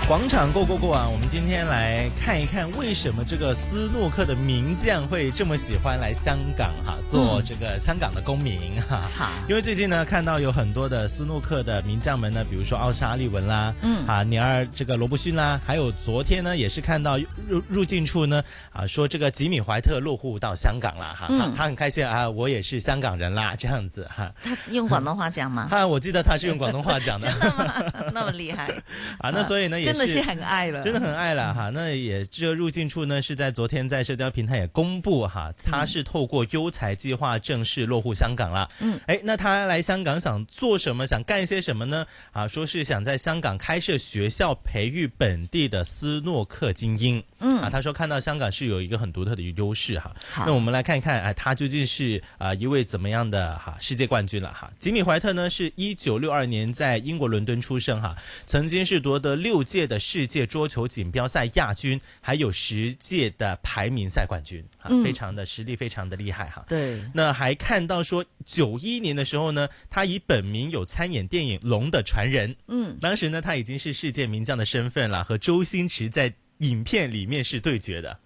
广场 Go Go Go 啊，我们今天来看一看为什么这个斯诺克的名将会这么喜欢来香港做这个香港的公民好， 因为最近呢看到有很多的斯诺克的名将们呢，比如说奥沙利文啦，尼尔这个罗布逊啦，还有昨天呢也是看到入境处呢说这个吉米怀特落户到香港了他很开心啊，我也是香港人啦这样子他用广东话讲吗？ 我记得他是用广东话讲的。 真的吗？那么厉害那所以呢也是真的是很爱了， 真的很爱了那也这个入境处呢是在昨天在社交平台也公布他是透过优才计划正式落户香港了。那他来香港想做什么，想干些什么呢？说是想在香港开设学校，培育本地的斯诺克精英。他说看到香港是有一个很独特的优势那我们来看一看他究竟是一位怎么样的世界冠军了吉米怀特呢是1962年在英国伦敦出生曾经是夺得6届的世界桌球锦标赛亚军，还有10届的排名赛冠军非常的实力非常的厉害对， 那还看到说91年的时候呢，他以本名有参演电影《龙的传人》。当时呢他已经是世界名将的身份了，和周星驰在影片里面是对决的。